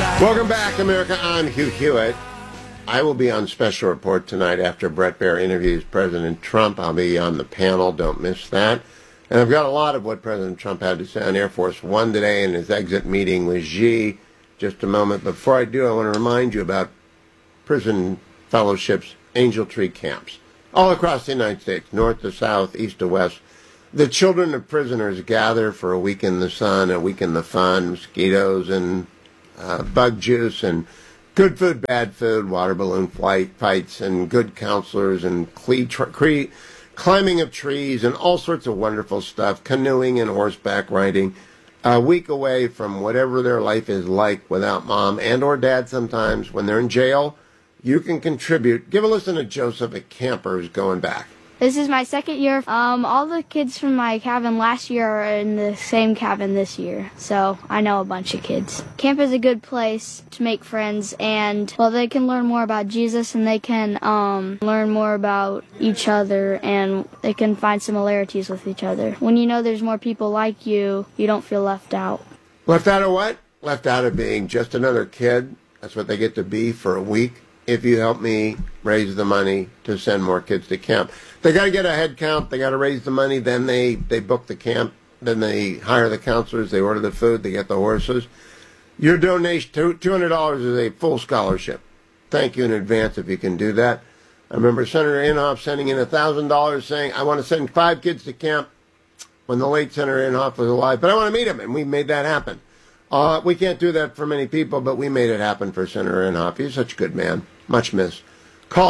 Welcome back, America. I'm Hugh Hewitt. I will be on Special Report tonight after Bret Baier interviews President Trump. I'll be on the panel. Don't miss that. And I've got a lot of what President Trump had to say on Air Force One today in his exit meeting with Xi. Just a moment. Before I do, I want to remind you about prison fellowships, Angel Tree camps, all across the United States, north to south, east to west. The children of prisoners gather for a week in the sun, a week in the fun, mosquitoes and bug juice and good food, bad food, water balloon fights, and good counselors and climbing of trees and all sorts of wonderful stuff, canoeing and horseback riding. A week away from whatever their life is like without mom and or dad sometimes. When they're in jail, you can contribute. Give a listen to Joseph at Campers Going Back. This is my second year. All the kids from my cabin last year are in the same cabin this year, so I know a bunch of kids. Camp is a good place to make friends, and, well, they can learn more about Jesus, and they can learn more about each other, and they can find similarities with each other. When you know there's more people like you, you don't feel left out. Left out of what? Left out of being just another kid. That's what they get to be for a week. If you help me raise the money to send more kids to camp. They got to get a head count. They got to raise the money. Then they book the camp. Then they hire the counselors. They order the food. They get the horses. Your donation, $200 is a full scholarship. Thank you in advance if you can do that. I remember Senator Inhofe sending in $1,000 saying, I want to send 5 kids to camp when the late Senator Inhofe was alive, but I want to meet him, and we made that happen. We can't do that for many people, but we made it happen for Senator Inhofe. He's such a good man. Much missed. Call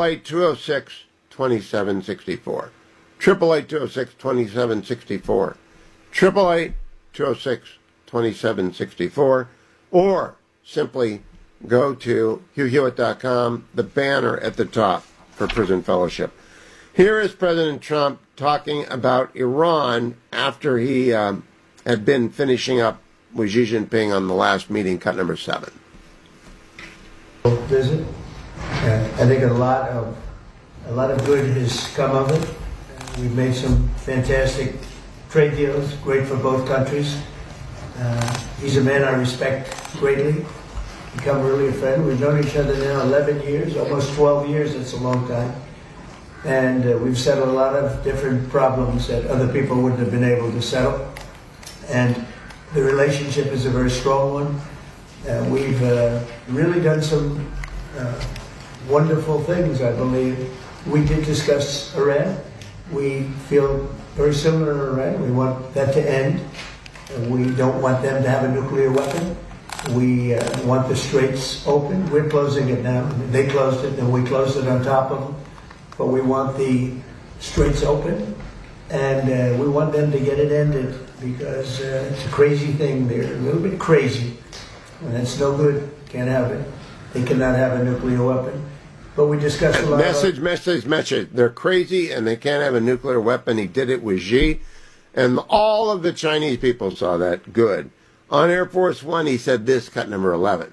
888-206-2764. 888-206-2764. 888-206-2764. Or simply go to HughHewitt.com, the banner at the top for Prison Fellowship. Here is President Trump talking about Iran after he had been finishing up with Xi Jinping on the last meeting, cut number 7. Visit. I think a lot of good has come of it. We've made some fantastic trade deals, great for both countries. He's a man I respect greatly. Become really a friend. We've known each other now 11 years, almost 12 years. That's a long time. And we've settled a lot of different problems that other people wouldn't have been able to settle. And the relationship is a very strong one. We've really done some wonderful things, I believe. We did discuss Iran. We feel very similar to Iran. We want that to end. We don't want them to have a nuclear weapon. We want the straits open. We're closing it now. They closed it, and we closed it on top of them. But we want the straits open, and we want them to get it ended because it's a crazy thing. They're a little bit crazy, and it's no good. Can't have it. They cannot have a nuclear weapon. But we discussed a lot. Message. They're crazy, and they can't have a nuclear weapon. He did it with Xi, and all of the Chinese people saw that. Good. On Air Force One, he said this, cut number 11.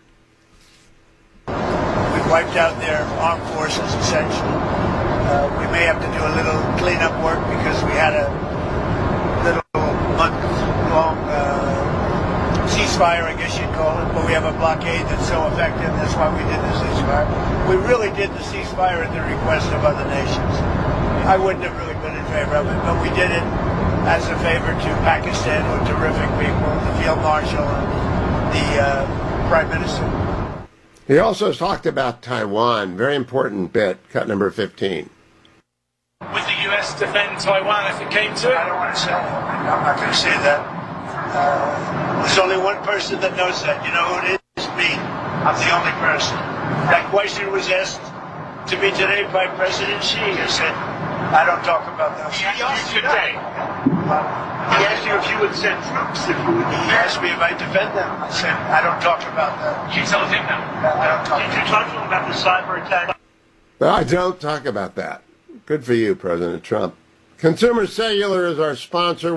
We've wiped out their armed forces, essentially. We may have to do a little cleanup work because we had a little month-long ceasefire, I guess you'd call it, but we have a blockade that's so effective. That's why we did the ceasefire. We really did the ceasefire at the request of other nations. I wouldn't have really been in favor of it, but we did it as a favor to Pakistan, who are terrific people, the Field Marshal and the Prime Minister. He also talked about Taiwan, very important bit, cut number 15. Would the U.S. defend Taiwan if it came to it? I don't want to say that. I'm not going to say that. There's only one person that knows that. You know who it is? Me. I'm the only person. That question was asked to me today by President Xi. I said, I don't talk about that. He asked you today. He asked you if you would send troops, if you would. He asked me if I'd defend them. I said, I don't talk about that. You tell him that. I don't talk. Did you talk to him about the cyber attack? I don't talk about that. Good for you, President Trump. Consumer Cellular is our sponsor,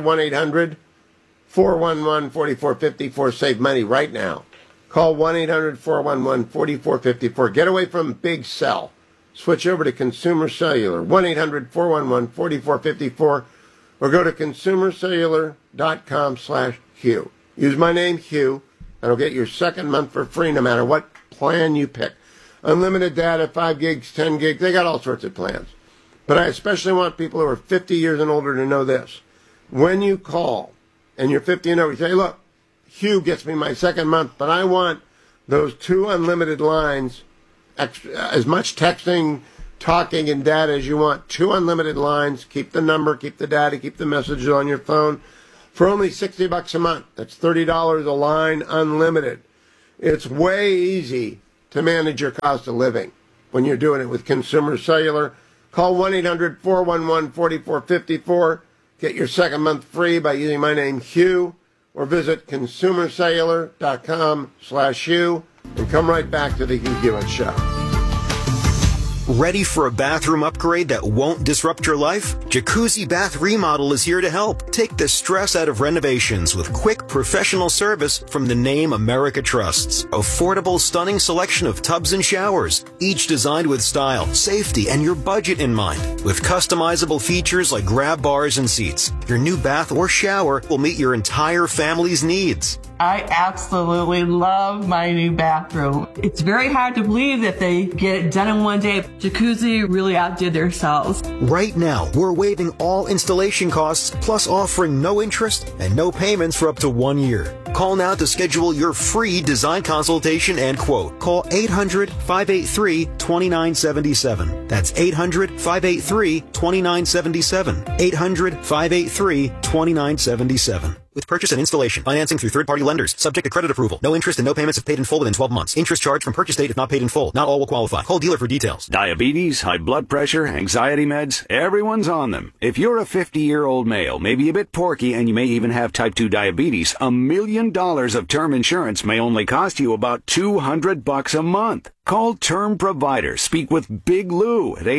1-800-411-4454. Save money right now. Call 1-800-411-4454. Get away from Big Cell. Switch over to Consumer Cellular, 1-800-411-4454, or go to consumercellular.com/Hugh. Use my name, Hugh, That'll get your second month for free no matter what plan you pick. Unlimited data, 5 gigs, 10 gigs, they got all sorts of plans. But I especially want people who are 50 years and older to know this. When you call and you're 50 and over, you say, look, Hugh gets me my second month, but I want those 2 unlimited lines, as much texting, talking, and data as you want. 2 unlimited lines, keep the number, keep the data, keep the messages on your phone for only $60 a month. That's $30 a line, unlimited. It's way easy to manage your cost of living when you're doing it with Consumer Cellular. Call 1-800-411-4454. Get your second month free by using my name, Hugh, or visit consumercellular.com/Hugh, and come right back to the Hugh Hewitt Show. Ready for a bathroom upgrade that won't disrupt your life? Jacuzzi Bath Remodel is here to help. Take the stress out of renovations with quick professional service from the name America trusts. Affordable, stunning selection of tubs and showers, each designed with style, safety, and your budget in mind. With customizable features like grab bars and seats, your new bath or shower will meet your entire family's needs. I absolutely love my new bathroom. It's very hard to believe that they get it done in one day. Jacuzzi really outdid themselves. Right now, we're waiving all installation costs, plus offering no interest and no payments for up to 1 year. Call now to schedule your free design consultation and quote. Call 800-583-2977. That's 800-583-2977. 800-583-2977. With purchase and installation, financing through third-party lenders, subject to credit approval. No interest and no payments if paid in full within 12 months. Interest charged from purchase date if not paid in full. Not all will qualify. Call dealer for details. Diabetes, high blood pressure, anxiety meds, everyone's on them. If you're a 50-year-old male, maybe a bit porky, and you may even have type 2 diabetes, $1 million of term insurance may only cost you about $200 a month. Call Term Provider. Speak with Big Lou at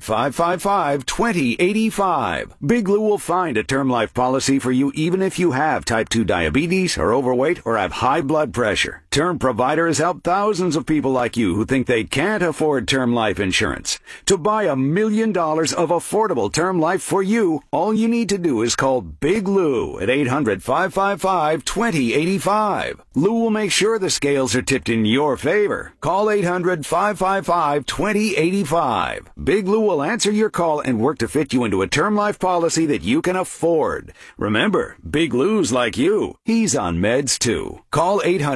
800-555-2085. Big Lou will find a term life policy for you even if you have type 2 diabetes, are overweight, or have high blood pressure. Term Provider has helped thousands of people like you who think they can't afford term life insurance. To buy $1 million of affordable term life for you, all you need to do is call Big Lou at 800-555-2085. Lou will make sure the scales are tipped in your favor. Call 800-555-2085. Big Lou will answer your call and work to fit you into a term life policy that you can afford. Remember, Big Lou's like you. He's on meds too. Call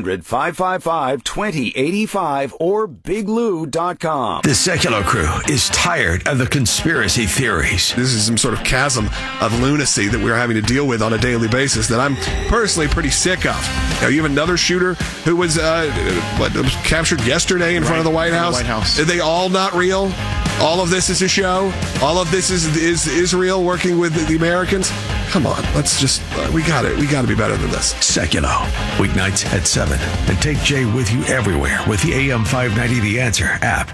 800-555-2085 or biglou.com. The Secular Crew is tired of the conspiracy theories. This is some sort of chasm of lunacy that we're having to deal with on a daily basis that I'm personally pretty sick of. Now, you have another shooter who was captured yesterday in front of the White House. Are they all not real? All of this is a show? All of this is Israel working with the Americans? Come on, let's just, we got to be better than this. Secular, weeknights at 7. And take Jay with you everywhere with the AM 590 The Answer app.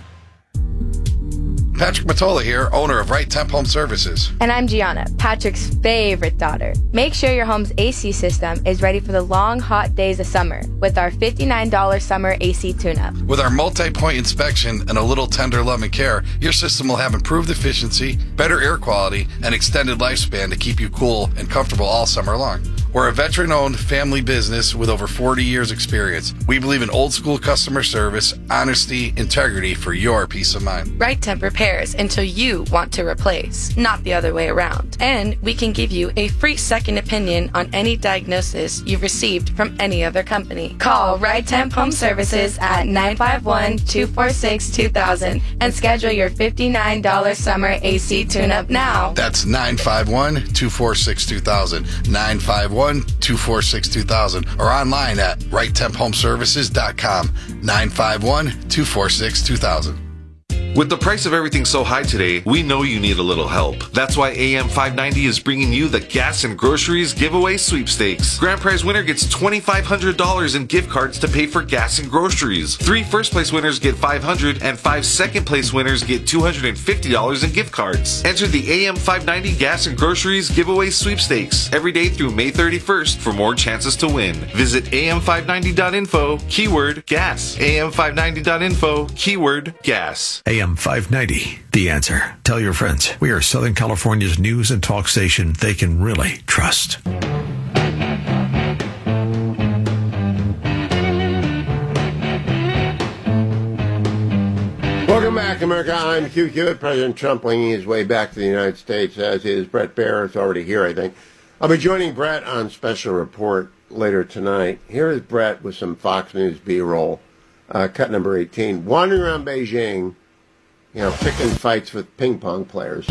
Patrick Matola here, owner of Right Temp Home Services. And I'm Gianna, Patrick's favorite daughter. Make sure your home's AC system is ready for the long, hot days of summer with our $59 summer AC tune-up. With our multi-point inspection and a little tender love and care, your system will have improved efficiency, better air quality, and extended lifespan to keep you cool and comfortable all summer long. We're a veteran-owned family business with over 40 years experience. We believe in old-school customer service, honesty, integrity for your peace of mind. Right Temp repairs until you want to replace, not the other way around. And we can give you a free second opinion on any diagnosis you've received from any other company. Call Right Temp Home Services at 951-246-2000 and schedule your $59 summer AC tune-up now. That's 951-246-2000. 951-246-2000 or online at righttemphomeservices.com. 951-246-2000. With the price of everything so high today, we know you need a little help. That's why AM 590 is bringing you the Gas and Groceries Giveaway Sweepstakes. Grand prize winner gets $2,500 in gift cards to pay for gas and groceries. 3 first-place winners get $500, and 5 second-place winners get $250 in gift cards. Enter the AM 590 Gas and Groceries Giveaway Sweepstakes every day through May 31st for more chances to win. Visit am590.info, keyword gas. am590.info, keyword gas. AM 590, The Answer. Tell your friends we are Southern California's news and talk station they can really trust. Welcome back, America. I'm Hugh Hewitt. President Trump winging his way back to the United States, as is Brett Baer. It's already here, I think. I'll be joining Brett on Special Report later tonight. Here is Brett with some Fox News B-roll. Cut number 18. Wandering around Beijing, picking fights with ping pong players.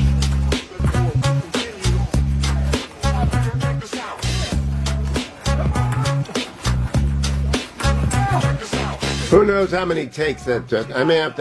Who knows how many takes that took? I may have to